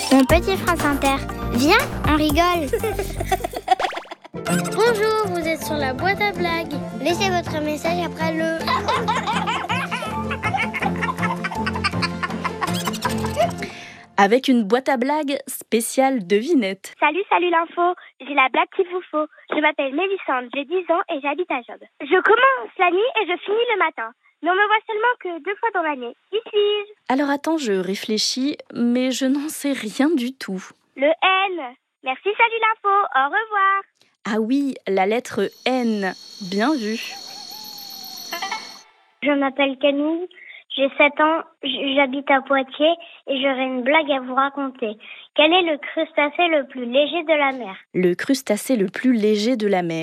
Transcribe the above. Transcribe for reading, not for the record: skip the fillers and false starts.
Mon petit France Inter. Viens, on rigole. Bonjour, vous êtes sur la boîte à blagues. Laissez votre message après le... Avec une boîte à blagues spéciale devinette. Salut l'info, j'ai la blague qu'il vous faut. Je m'appelle Mélissande, j'ai 10 ans et j'habite à Job. Je commence la nuit et je finis le matin. Mais on me voit seulement que 2 fois dans l'année. Qui suis-je? Alors attends, je réfléchis, mais je n'en sais rien du tout. Le N. Merci, salut l'info, au revoir. Ah oui, la lettre N. Bien vu. Je m'appelle Camille, j'ai 7 ans, j'habite à Poitiers et j'aurai une blague à vous raconter. Quel est le crustacé le plus léger de la mer? Le crustacé le plus léger de la mer.